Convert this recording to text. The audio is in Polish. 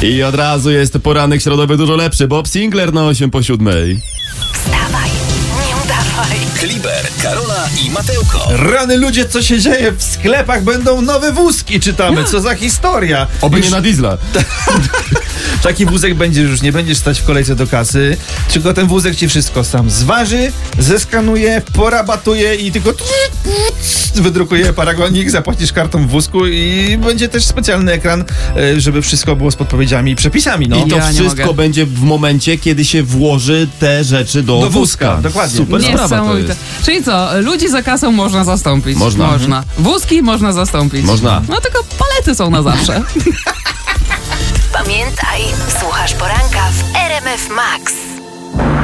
I od razu jest poranek środowy dużo lepszy. Bob Sinclair na 8:07. Wstawaj, nie udawaj. Kliber, Karola i Matełko. Rany ludzie, co się dzieje? W sklepach będą nowe wózki, czytamy. Co za historia. Oby Już nie na diesla. taki wózek będzie, już nie będziesz stać w kolejce do kasy, tylko ten wózek ci wszystko sam zważy, zeskanuje, porabatuje i tylko wydrukuje paragonik, zapłacisz kartą w wózku i będzie też specjalny ekran, żeby wszystko było z podpowiedziami i przepisami. No. I to Ja nie wszystko mogę. będzie w momencie, kiedy się włoży te rzeczy do wózka. dokładnie. Super sprawa to Niesamowite. jest. Czyli co, ludzi za kasą można zastąpić? Można. Wózki można zastąpić? Można. No tylko palety są na zawsze. Pamiętaj, słuchasz poranka w RMF Max.